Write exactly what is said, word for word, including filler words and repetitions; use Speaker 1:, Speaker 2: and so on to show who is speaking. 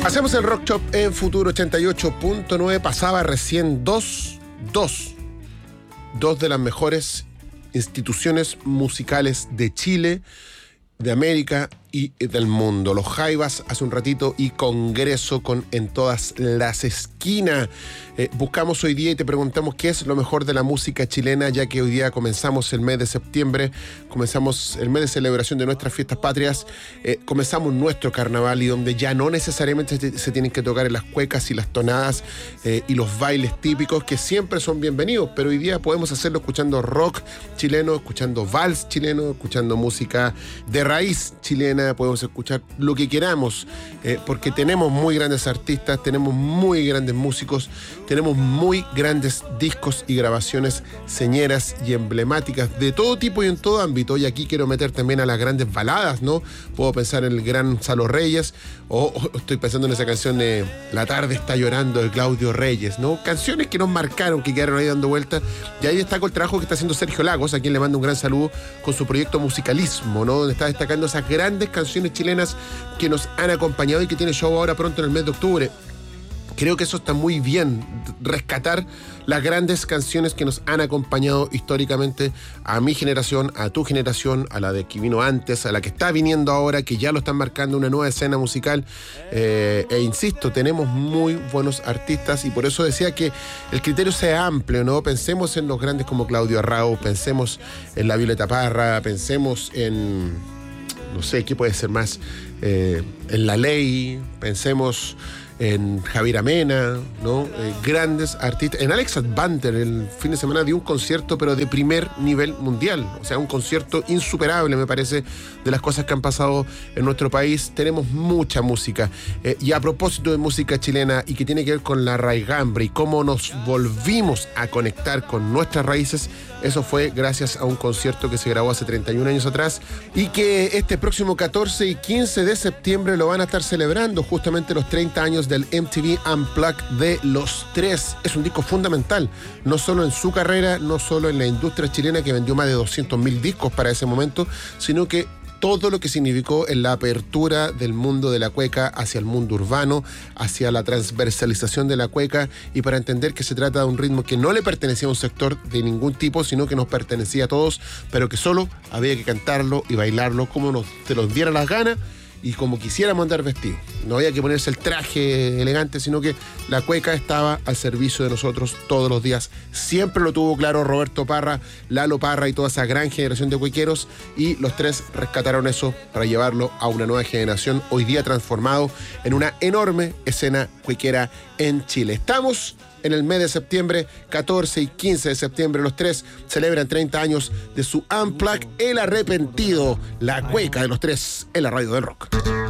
Speaker 1: Hacemos el Rock Shop en Futuro ochenta y ocho punto nueve. Pasaba recién dos, dos, dos de las mejores instituciones musicales de Chile, de América y del mundo. Los Jaivas hace un ratito y Congreso con En Todas las Esquinas. Eh, buscamos hoy día y te preguntamos qué es lo mejor de la música chilena, ya que hoy día comenzamos el mes de septiembre, comenzamos el mes de celebración de nuestras fiestas patrias, eh, comenzamos nuestro carnaval y donde ya no necesariamente se, se tienen que tocar en las cuecas y las tonadas eh, y los bailes típicos que siempre son bienvenidos, pero hoy día podemos hacerlo escuchando rock chileno, escuchando vals chileno, escuchando música de raíz chilena. Podemos escuchar lo que queramos, eh, porque tenemos muy grandes artistas, tenemos muy grandes músicos, tenemos muy grandes discos y grabaciones señeras y emblemáticas de todo tipo y en todo ámbito. Y aquí quiero meter también a las grandes baladas, ¿no? Puedo pensar en el gran Salo Reyes, o, o estoy pensando en esa canción de La tarde está llorando de Claudio Reyes, ¿no? Canciones que nos marcaron, que quedaron ahí dando vueltas. Y ahí destaco el trabajo que está haciendo Sergio Lagos, a quien le mando un gran saludo con su proyecto Musicalismo, ¿no? Donde está destacando esas grandes canciones chilenas que nos han acompañado y que tiene show ahora pronto en el mes de octubre. Creo que eso está muy bien, rescatar las grandes canciones que nos han acompañado históricamente a mi generación, a tu generación, a la de que vino antes, a la que está viniendo ahora, que ya lo están marcando una nueva escena musical. Eh, e insisto, tenemos muy buenos artistas y por eso decía que el criterio sea amplio, ¿no? Pensemos en los grandes como Claudio Arrau, pensemos en la Violeta Parra, pensemos en... no sé, ¿qué puede ser más? Eh, en La Ley, pensemos en Javier Amena, ¿no? Eh, grandes artistas. En Alex Advanter el fin de semana dio un concierto, pero de primer nivel mundial. O sea, un concierto insuperable, me parece, de las cosas que han pasado en nuestro país. Tenemos mucha música. Eh, y a propósito de música chilena y que tiene que ver con la raigambre y cómo nos volvimos a conectar con nuestras raíces, eso fue gracias a un concierto que se grabó hace treinta y un años atrás y que este próximo catorce y quince de septiembre lo van a estar celebrando, justamente los treinta años del M T V Unplugged de Los Tres. Es un disco fundamental, no solo en su carrera, no solo en la industria chilena que vendió más de doscientos mil discos para ese momento, sino que todo lo que significó en la apertura del mundo de la cueca hacia el mundo urbano, hacia la transversalización de la cueca y para entender que se trata de un ritmo que no le pertenecía a un sector de ningún tipo, sino que nos pertenecía a todos, pero que solo había que cantarlo y bailarlo como nos, se nos diera las ganas y como quisiéramos andar vestidos. No había que ponerse el traje elegante, sino que la cueca estaba al servicio de nosotros todos los días. Siempre lo tuvo claro Roberto Parra, Lalo Parra y toda esa gran generación de cuequeros, y los tres rescataron eso para llevarlo a una nueva generación, hoy día transformado en una enorme escena cuequera en Chile. Estamos en el mes de septiembre, catorce y quince de septiembre, los tres celebran treinta años de su Unplugged, El Arrepentido, la cueca de Los Tres en la radio del rock.